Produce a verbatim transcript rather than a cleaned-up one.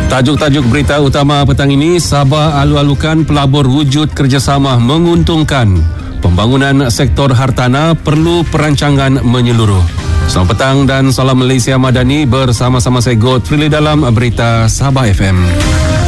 Tajuk-tajuk berita utama petang ini, Sabah alu-alukan pelabur wujud kerjasama menguntungkan. Pembangunan sektor hartanah perlu perancangan menyeluruh. Selamat petang dan salam Malaysia Madani, bersama-sama saya Godfrey dalam berita Sabah F M.